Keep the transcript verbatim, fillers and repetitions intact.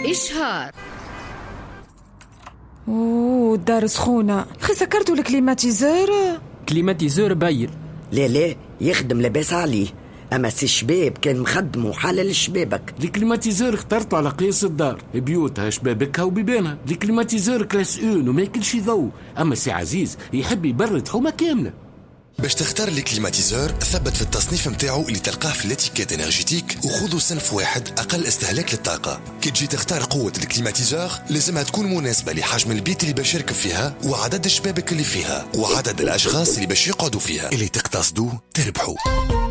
إشهار. اوه الدار سخونة. خي سكرتوا الكليماتيزور؟ كليماتيزور باير. لا لا يخدم لاباس عليه، اما سي شباب كان مخدمه حلل الشبابك. الكليماتيزور اخترته على قياس الدار، بيوتها شبابكها وبيبانها. الكليماتيزور كلاس اون وما ياكلش ضوء، اما سي عزيز يحب يبرد حومه كامله. باش تختار الكليماتيزور ثبت في التصنيف متاعو اللي تلقاه في الاتيكيت انرجيتيك وخذوا صنف واحد اقل استهلاك للطاقه. كي تجي تختار قوه الكليماتيزور لازمها تكون مناسبه لحجم البيت اللي باش يركب فيها وعدد الشبابك اللي فيها وعدد الاشخاص اللي باش يقعدوا فيها، اللي تقتصدوا تربحوا.